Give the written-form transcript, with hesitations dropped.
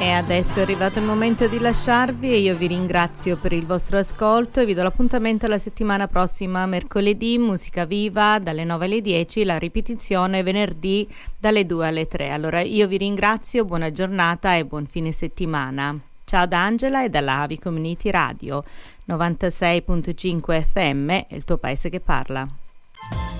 E adesso è arrivato il momento di lasciarvi e io vi ringrazio per il vostro ascolto e vi do l'appuntamento la settimana prossima, mercoledì, musica viva dalle 9 alle 10, la ripetizione venerdì dalle 2 alle 3. Allora io vi ringrazio, buona giornata e buon fine settimana. Ciao da Angela e dalla Avi Community Radio 96.5 FM, il tuo paese che parla.